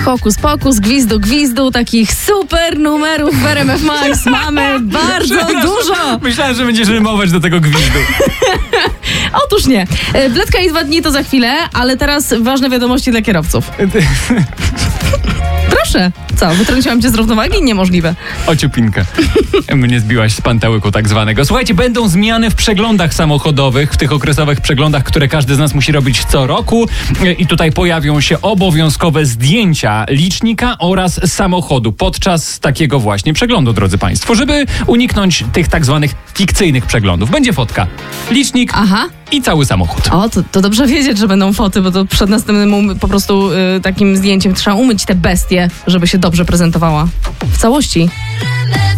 Hokus pokus, gwizdu, takich super numerów w RMF Max mamy bardzo dużo. Myślałem, że będziesz rymować do tego gwizdu. Otóż nie. Wletka i 2 dni to za chwilę, ale teraz ważne wiadomości dla kierowców. Proszę. Co, wytrąciłam cię z równowagi? Niemożliwe. Ociupinkę. Mnie zbiłaś z pantełyku tak zwanego. Słuchajcie, będą zmiany w przeglądach samochodowych, w tych okresowych przeglądach, które każdy z nas musi robić co roku. I tutaj pojawią się obowiązkowe zdjęcia licznika oraz samochodu podczas takiego właśnie przeglądu, drodzy Państwo, żeby uniknąć tych tak zwanych fikcyjnych przeglądów. Będzie fotka, licznik i cały samochód. O, to dobrze wiedzieć, że będą foty, bo to przed następnym po prostu takim zdjęciem trzeba umyć tę bestię, żeby się dobrze prezentowała w całości.